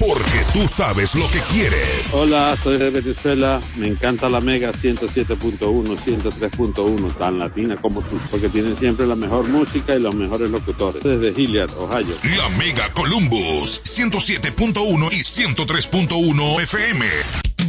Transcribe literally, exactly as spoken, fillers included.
porque tú sabes lo que quieres. Hola, soy de Venezuela. Me encanta la Mega ciento siete punto uno, ciento tres punto uno, tan latina como tú, porque tienen siempre la mejor música y los mejores locutores. Desde Hilliard, Ohio. La Mega Columbus, ciento siete punto uno y ciento tres punto uno F M.